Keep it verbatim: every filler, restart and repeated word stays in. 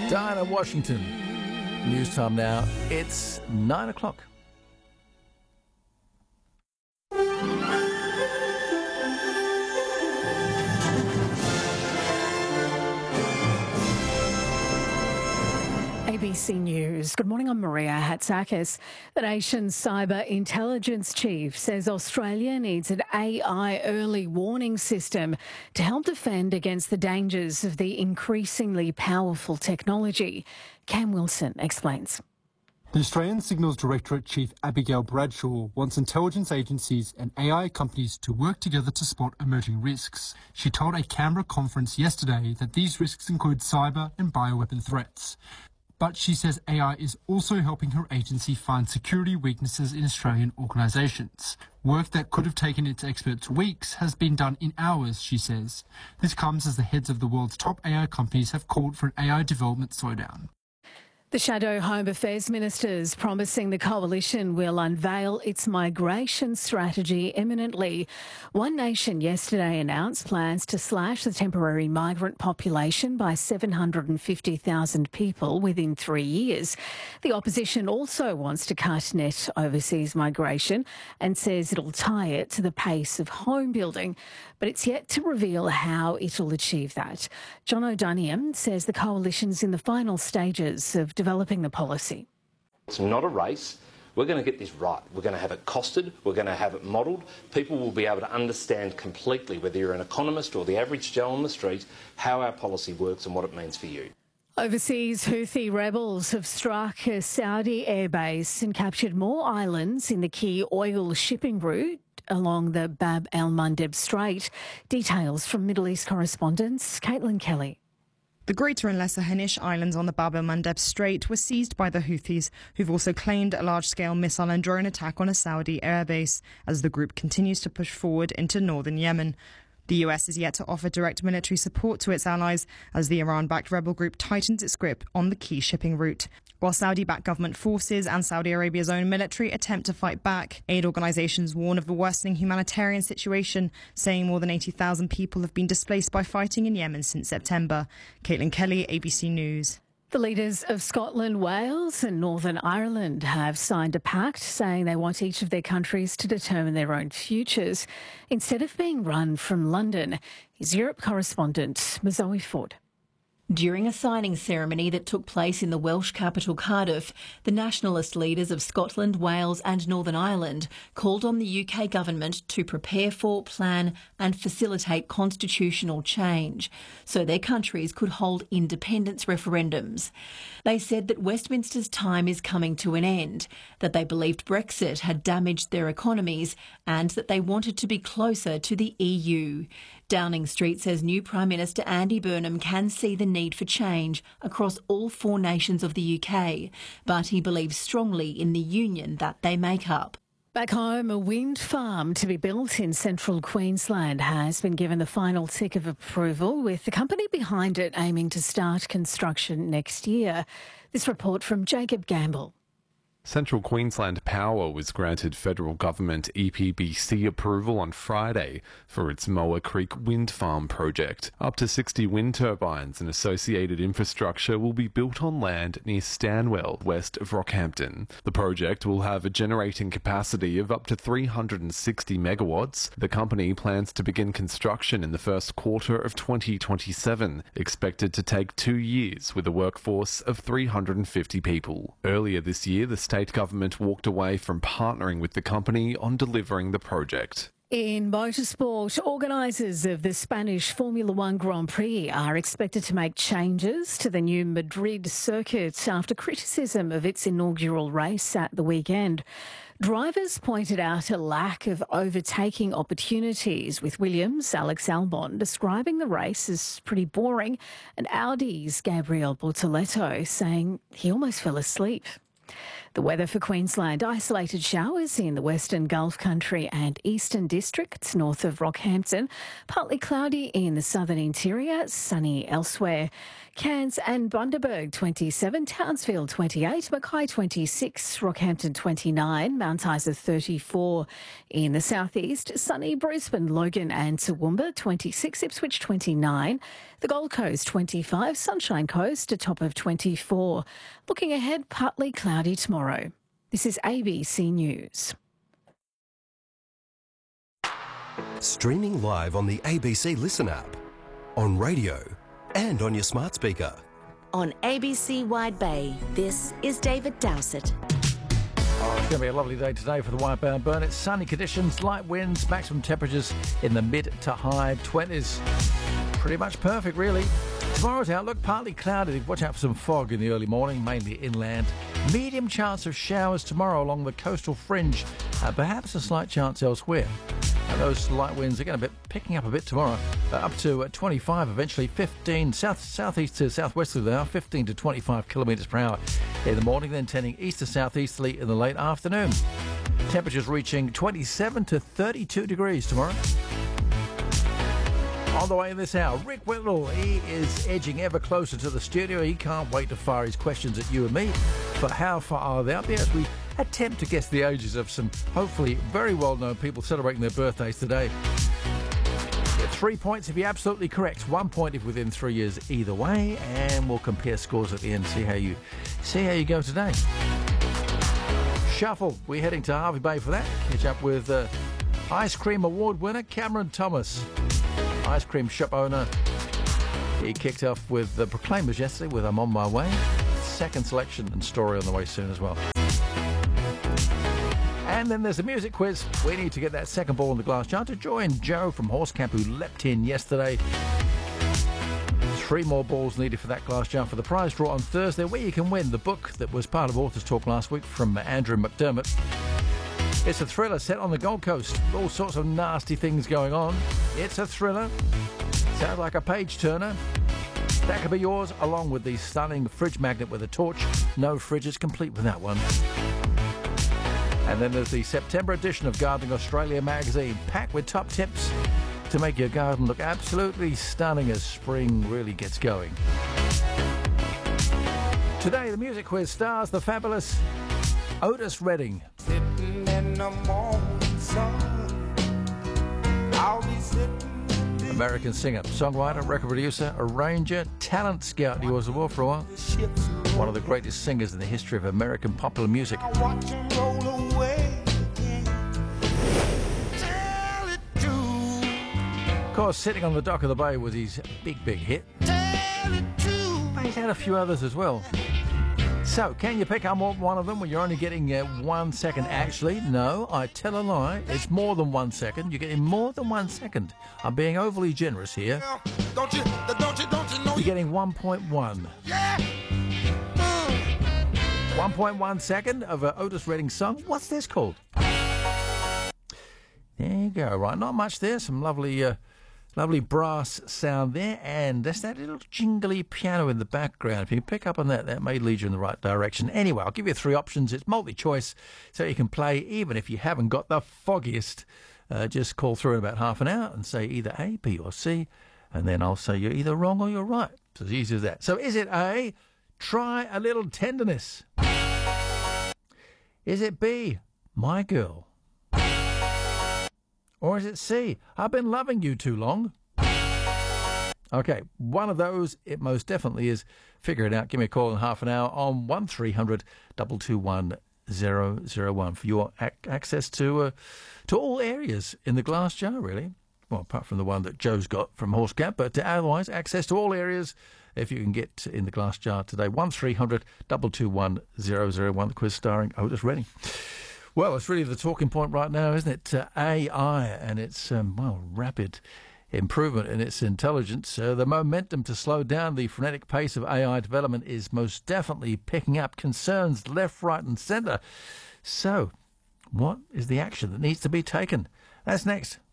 Diana Washington. News time now. It's nine o'clock. A B C News. Good morning, I'm Maria Hatzakis. The nation's cyber intelligence chief says Australia needs an A I early warning system to help defend against the dangers of the increasingly powerful technology. Cam Wilson explains. The Australian Signals Directorate Chief Abigail Bradshaw wants intelligence agencies and A I companies to work together to spot emerging risks. She told a Canberra conference yesterday that these risks include cyber and bioweapon threats. But she says A I is also helping her agency find security weaknesses in Australian organisations. Work that could have taken its experts weeks has been done in hours, she says. This comes as the heads of the world's top A I companies have called for an A I development slowdown. The Shadow Home Affairs Ministers promising the coalition will unveil its migration strategy imminently. One Nation yesterday announced plans to slash the temporary migrant population by seven hundred fifty thousand people within three years. The opposition also wants to cut net overseas migration and says it'll tie it to the pace of home building, but it's yet to reveal how it'll achieve that. John O'Doniam says the coalition's in the final stages of developing the policy. It's not a race. We're going to get this right. We're going to have it costed. We're going to have it modelled. People will be able to understand completely, whether you're an economist or the average Joe on the street, how our policy works and what it means for you. Overseas Houthi rebels have struck a Saudi airbase and captured more islands in the key oil shipping route along the Bab el-Mandeb Strait. Details from Middle East correspondents Caitlin Kelly. The Greater and Lesser Hanish Islands on the Bab el-Mandeb Strait were seized by the Houthis, who've also claimed a large-scale missile and drone attack on a Saudi airbase as the group continues to push forward into northern Yemen. The U S is yet to offer direct military support to its allies as the Iran-backed rebel group tightens its grip on the key shipping route. While Saudi-backed government forces and Saudi Arabia's own military attempt to fight back, aid organisations warn of a worsening humanitarian situation, saying more than eighty thousand people have been displaced by fighting in Yemen since September. Caitlin Kelly, A B C News. The leaders of Scotland, Wales and Northern Ireland have signed a pact saying they want each of their countries to determine their own futures instead of being run from London. Here's Europe correspondent Mazoe Ford. During a signing ceremony that took place in the Welsh capital Cardiff, the nationalist leaders of Scotland, Wales and Northern Ireland called on the U K government to prepare for, plan and facilitate constitutional change so their countries could hold independence referendums. They said that Westminster's time is coming to an end, that they believed Brexit had damaged their economies and that they wanted to be closer to the E U. Downing Street says new Prime Minister Andy Burnham can see the need for change across all four nations of the U K, but he believes strongly in the union that they make up. Back home, a wind farm to be built in central Queensland has been given the final tick of approval, with the company behind it aiming to start construction next year. This report from Jacob Gamble. Central Queensland Power was granted federal government E P B C approval on Friday for its Moa Creek wind farm project. Up to sixty wind turbines and associated infrastructure will be built on land near Stanwell, west of Rockhampton. The project will have a generating capacity of up to three hundred sixty megawatts. The company plans to begin construction in the first quarter of twenty twenty-seven, expected to take two years with a workforce of three hundred fifty people. Earlier this year, the state government walked away from partnering with the company on delivering the project. In motorsport, organisers of the Spanish Formula One Grand Prix are expected to make changes to the new Madrid circuit after criticism of its inaugural race at the weekend. Drivers pointed out a lack of overtaking opportunities, with Williams' Alex Albon describing the race as pretty boring and Audi's Gabriel Bortoleto saying he almost fell asleep. The weather for Queensland: isolated showers in the Western Gulf Country and Eastern Districts north of Rockhampton. Partly cloudy in the southern interior, sunny elsewhere. Cairns and Bundaberg twenty-seven, Townsville twenty-eight, Mackay twenty-six, Rockhampton twenty-nine, Mount Isa thirty-four. In the southeast, sunny Brisbane, Logan and Toowoomba twenty-six, Ipswich twenty-nine, the Gold Coast twenty-five, Sunshine Coast a top of twenty-four. Looking ahead, partly cloudy tomorrow. This is A B C News. Streaming live on the A B C Listen app, on radio and on your smart speaker. On A B C Wide Bay, this is David Dowsett. Oh, it's going to be a lovely day today for the Whitebound Burn. It's sunny conditions, light winds, maximum temperatures in the mid to high twenties. Pretty much perfect, really. Tomorrow's outlook, partly cloudy. Watch out for some fog in the early morning, mainly inland. Medium chance of showers tomorrow along the coastal fringe. Uh, perhaps a slight chance elsewhere. Uh, those light winds are going to be picking up a bit tomorrow, uh, up to uh, twenty-five eventually, fifteen south southeast to southwesterly they are, fifteen to twenty-five kilometres per hour in the morning, then tending east to southeasterly in the late afternoon. Temperatures reaching twenty-seven to thirty-two degrees tomorrow. On the way in this hour, Rick Whittle, he is edging ever closer to the studio. He can't wait to fire his questions at you and me. But how far are they up there as we attempt to guess the ages of some hopefully very well-known people celebrating their birthdays today? Get three points if you're absolutely correct, one point if within three years either way, and we'll compare scores at the end, see how you see how you go today. Shuffle, we're heading to Hervey Bay for that. Catch up with uh, Ice Cream Award winner Cameron Thomas. Ice cream shop owner. He kicked off with the Proclaimers yesterday with I'm On My Way. Second selection and story on the way soon as well. And then there's a music quiz. We need to get that second ball in the glass jar to join Joe from Horse Camp, who leapt in yesterday. Three more balls needed for that glass jar for the prize draw on Thursday, where you can win the book that was part of Authors Talk last week from Andrew McDermott. It's a thriller set on the Gold Coast. All sorts of nasty things going on. It's a thriller. Sounds like a page-turner. That could be yours, along with the stunning fridge magnet with a torch. No fridge is complete with that one. And then there's the September edition of Gardening Australia magazine, packed with top tips to make your garden look absolutely stunning as spring really gets going. Today, the music quiz stars the fabulous Otis Redding. Sitting in the morning sun, I'll be sitting. American singer, songwriter, record producer, arranger, talent scout. He was a war for a while. One of the greatest singers in the history of American popular music. Watch him roll away again. Tell it to. Of course, Sitting on the Dock of the Bay was his big, big hit. Tell it to. But he's had a few others as well. So, can you pick up one of them when you're only getting uh, one second? Actually, no, I tell a lie. It's more than one second. You're getting more than one second. I'm being overly generous here. Don't you, don't you, don't you know? You're getting one point one. Yeah. one point one second of an Otis Redding song. What's this called? There you go. Right, not much there. Some lovely... Uh, Lovely brass sound there, and there's that little jingly piano in the background. If you can pick up on that, that may lead you in the right direction. Anyway, I'll give you three options. It's multi-choice, so you can play even if you haven't got the foggiest. Uh, just call through in about half an hour and say either A, B or C, and then I'll say you're either wrong or you're right. It's as easy as that. So is it A, Try a Little Tenderness? Is it B, My Girl? Or is it C, I've Been Loving You Too Long? Okay, one of those, it most definitely is. Figure it out. Give me a call in half an hour on one three hundred two two one zero zero one for your ac- access to uh, to all areas in the glass jar, really. Well, apart from the one that Joe's got from Horse Camp, but otherwise, access to all areas if you can get in the glass jar today. one three hundred two two one zero zero one, the quiz starring Otis Redding. Well, it's really the talking point right now, isn't it? Uh, A I and its, um, well, rapid improvement in its intelligence. Uh, the momentum to slow down the frenetic pace of A I development is most definitely picking up. Concerns left, right and centre. So, what is the action that needs to be taken? That's next.